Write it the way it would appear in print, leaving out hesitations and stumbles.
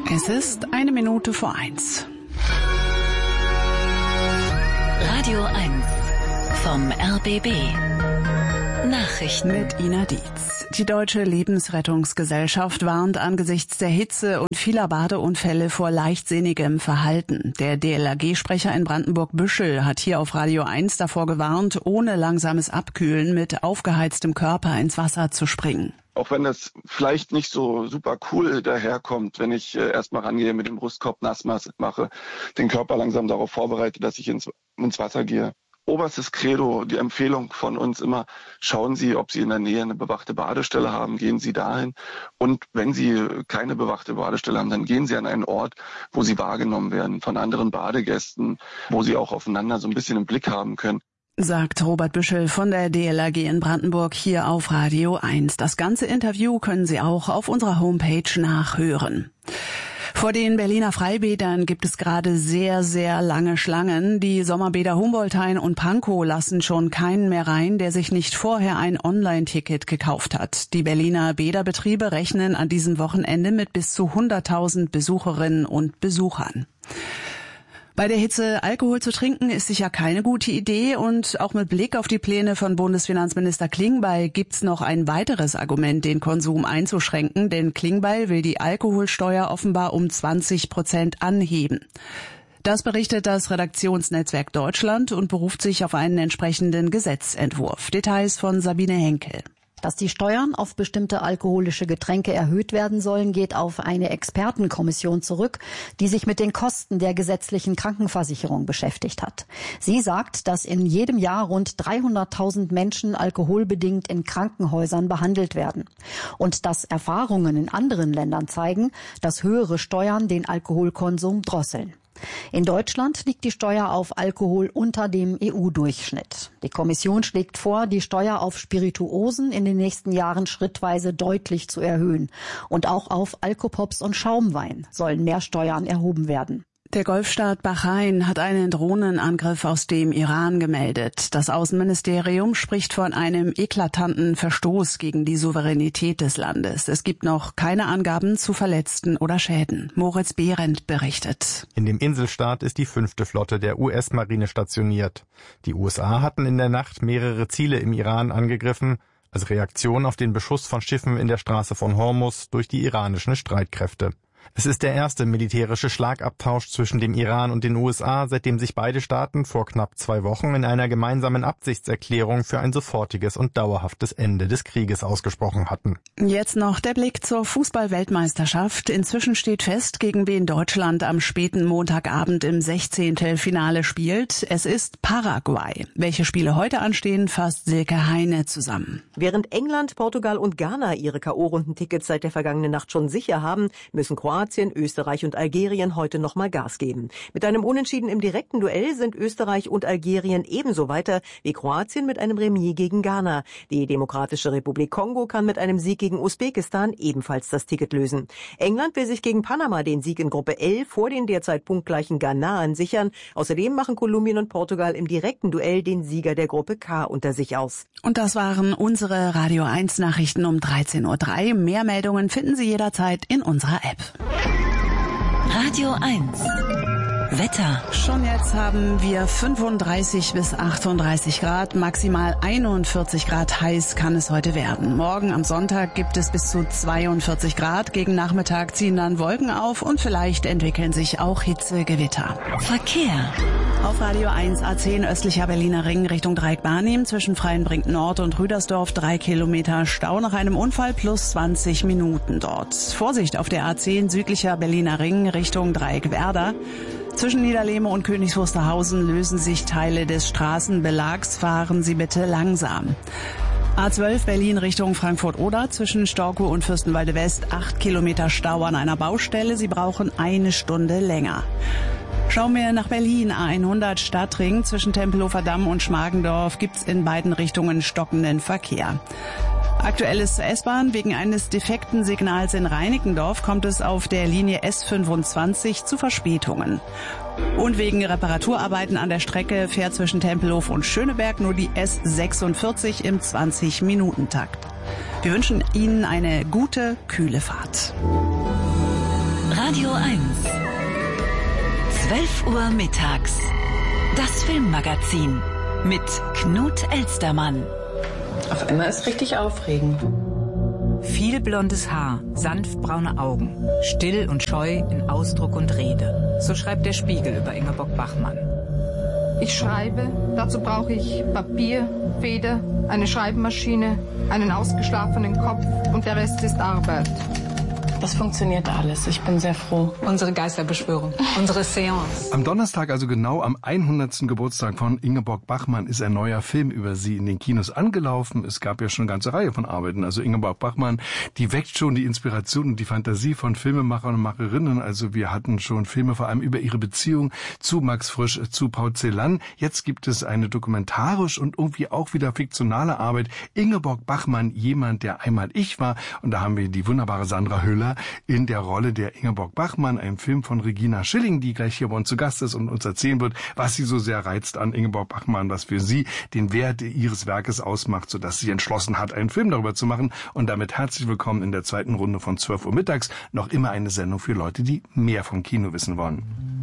Es ist 1:01. Radio 1 vom RBB. Nachrichten mit Ina Dietz. Die Deutsche Lebensrettungsgesellschaft warnt angesichts der Hitze und vieler Badeunfälle vor leichtsinnigem Verhalten. Der DLRG-Sprecher in Brandenburg-Büschel hat hier auf Radio 1 davor gewarnt, ohne langsames Abkühlen mit aufgeheiztem Körper ins Wasser zu springen. Auch wenn das vielleicht nicht so super cool daherkommt, wenn ich erstmal rangehe, mit dem Brustkorb nass mache, den Körper langsam darauf vorbereite, dass ich ins Wasser gehe. Oberstes Credo, die Empfehlung von uns immer, schauen Sie, ob Sie in der Nähe eine bewachte Badestelle haben, gehen Sie dahin. Und wenn Sie keine bewachte Badestelle haben, dann gehen Sie an einen Ort, wo Sie wahrgenommen werden von anderen Badegästen, wo Sie auch aufeinander so ein bisschen im Blick haben können. Sagt Robert Büschel von der DLRG in Brandenburg hier auf Radio 1. Das ganze Interview können Sie auch auf unserer Homepage nachhören. Vor den Berliner Freibädern gibt es gerade sehr, sehr lange Schlangen. Die Sommerbäder Humboldthain und Pankow lassen schon keinen mehr rein, der sich nicht vorher ein Online-Ticket gekauft hat. Die Berliner Bäderbetriebe rechnen an diesem Wochenende mit bis zu 100.000 Besucherinnen und Besuchern. Bei der Hitze Alkohol zu trinken ist sicher keine gute Idee und auch mit Blick auf die Pläne von Bundesfinanzminister Klingbeil gibt's noch ein weiteres Argument, den Konsum einzuschränken, denn Klingbeil will die Alkoholsteuer offenbar um 20% anheben. Das berichtet das Redaktionsnetzwerk Deutschland und beruft sich auf einen entsprechenden Gesetzentwurf. Details von Sabine Henkel. Dass die Steuern auf bestimmte alkoholische Getränke erhöht werden sollen, geht auf eine Expertenkommission zurück, die sich mit den Kosten der gesetzlichen Krankenversicherung beschäftigt hat. Sie sagt, dass in jedem Jahr rund 300.000 Menschen alkoholbedingt in Krankenhäusern behandelt werden. Und dass Erfahrungen in anderen Ländern zeigen, dass höhere Steuern den Alkoholkonsum drosseln. In Deutschland liegt die Steuer auf Alkohol unter dem EU-Durchschnitt. Die Kommission schlägt vor, die Steuer auf Spirituosen in den nächsten Jahren schrittweise deutlich zu erhöhen. Und auch auf Alkopops und Schaumwein sollen mehr Steuern erhoben werden. Der Golfstaat Bahrain hat einen Drohnenangriff aus dem Iran gemeldet. Das Außenministerium spricht von einem eklatanten Verstoß gegen die Souveränität des Landes. Es gibt noch keine Angaben zu Verletzten oder Schäden. Moritz Behrendt berichtet. In dem Inselstaat ist die 5. Flotte der US-Marine stationiert. Die USA hatten in der Nacht mehrere Ziele im Iran angegriffen, als Reaktion auf den Beschuss von Schiffen in der Straße von Hormuz durch die iranischen Streitkräfte. Es ist der erste militärische Schlagabtausch zwischen dem Iran und den USA, seitdem sich beide Staaten vor knapp 2 Wochen in einer gemeinsamen Absichtserklärung für ein sofortiges und dauerhaftes Ende des Krieges ausgesprochen hatten. Jetzt noch der Blick zur Fußball-Weltmeisterschaft. Inzwischen steht fest, gegen wen Deutschland am späten Montagabend im 16. Finale spielt. Es ist Paraguay. Welche Spiele heute anstehen, fasst Silke Heine zusammen. Während England, Portugal und Ghana ihre K.O.-Rundentickets seit der vergangenen Nacht schon sicher haben, müssen Kroatien, Österreich und Algerien heute nochmal Gas geben. Mit einem Unentschieden im direkten Duell sind Österreich und Algerien ebenso weiter wie Kroatien mit einem Remis gegen Ghana. Die Demokratische Republik Kongo kann mit einem Sieg gegen Usbekistan ebenfalls das Ticket lösen. England will sich gegen Panama den Sieg in Gruppe L vor den derzeit punktgleichen Ghanaern sichern. Außerdem machen Kolumbien und Portugal im direkten Duell den Sieger der Gruppe K unter sich aus. Und das waren unsere Radio 1 Nachrichten um 13:03 Uhr. Mehr Meldungen finden Sie jederzeit in unserer App. Radio 1 Wetter. Schon jetzt haben wir 35 bis 38 Grad, maximal 41 Grad heiß kann es heute werden. Morgen am Sonntag gibt es bis zu 42 Grad. Gegen Nachmittag ziehen dann Wolken auf und vielleicht entwickeln sich auch Hitzegewitter. Verkehr. Auf Radio 1 A10 östlicher Berliner Ring Richtung Dreieck-Barnim zwischen Freienbrink Nord und Rüdersdorf 3 Kilometer Stau nach einem Unfall plus 20 Minuten dort. Vorsicht auf der A10 südlicher Berliner Ring Richtung Dreieck-Werder. Zwischen Niederlehme und Königs Wusterhausen lösen sich Teile des Straßenbelags. Fahren Sie bitte langsam. A12 Berlin Richtung Frankfurt-Oder zwischen Storkow und Fürstenwalde West 8 Kilometer Stau an einer Baustelle. Sie brauchen 1 Stunde länger. Schauen wir nach Berlin. A100 Stadtring zwischen Tempelhofer Damm und Schmargendorf gibt's in beiden Richtungen stockenden Verkehr. Aktuell ist zur S-Bahn. Wegen eines defekten Signals in Reinickendorf kommt es auf der Linie S25 zu Verspätungen. Und wegen Reparaturarbeiten an der Strecke fährt zwischen Tempelhof und Schöneberg nur die S46 im 20-Minuten-Takt. Wir wünschen Ihnen eine gute, kühle Fahrt. Radio 1. 12 Uhr mittags. Das Filmmagazin mit Knut Elstermann. Auf einmal ist richtig aufregend. Viel blondes Haar, sanft braune Augen, still und scheu in Ausdruck und Rede. So schreibt der Spiegel über Ingeborg Bachmann. Ich schreibe, dazu brauche ich Papier, Feder, eine Schreibmaschine, einen ausgeschlafenen Kopf und der Rest ist Arbeit. Das funktioniert alles. Ich bin sehr froh. Unsere Geisterbeschwörung, unsere Seance. Am Donnerstag, also genau am 100. Geburtstag von Ingeborg Bachmann, ist ein neuer Film über sie in den Kinos angelaufen. Es gab ja schon eine ganze Reihe von Arbeiten. Also Ingeborg Bachmann, die weckt schon die Inspiration und die Fantasie von Filmemachern und Macherinnen. Also wir hatten schon Filme vor allem über ihre Beziehung zu Max Frisch, zu Paul Celan. Jetzt gibt es eine dokumentarisch und irgendwie auch wieder fiktionale Arbeit. Ingeborg Bachmann, jemand, der einmal ich war. Und da haben wir die wunderbare Sandra Hüller in der Rolle der Ingeborg Bachmann, ein Film von Regina Schilling, die gleich hier bei uns zu Gast ist und uns erzählen wird, was sie so sehr reizt an Ingeborg Bachmann, was für sie den Wert ihres Werkes ausmacht, sodass sie entschlossen hat, einen Film darüber zu machen. Und damit herzlich willkommen in der zweiten Runde von 12 Uhr mittags. Noch immer eine Sendung für Leute, die mehr vom Kino wissen wollen.